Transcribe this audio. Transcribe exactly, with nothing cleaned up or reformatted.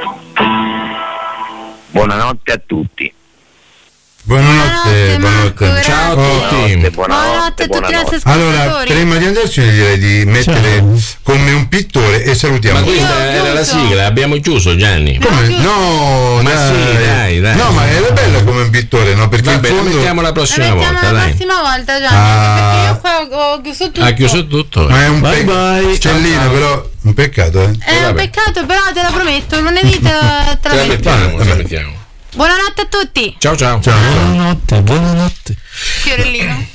Buonanotte a tutti. Buonanotte, Buonanotte, buonanotte. Marco, Ciao a tutti. Buonanotte, Buonanotte a tutti i nostri buonanotte. ascoltatori. Allora, prima di andarci direi di mettere come un pittore e salutiamo. Ma questa era la sigla, abbiamo chiuso, Gianni. Come? No, Ma dai. sì, dai, dai. No, ma era bella come un pittore, no? Perché Vabbè, in la fondo mettiamo la prossima La mettiamo volta, la dai. prossima volta, Gianni, Ah. perché io qua ho chiuso tutto. Ha chiuso tutto. ma è un Bye peccato. bye. Cellina, però un peccato, eh. È un vabbè. peccato, però te la prometto, lunedì te la, te Ce la la metto. mettiamo, ce la Vabbè. mettiamo. Buonanotte a tutti. Ciao ciao. Ciao. Buonanotte, buonanotte. Fiorellino.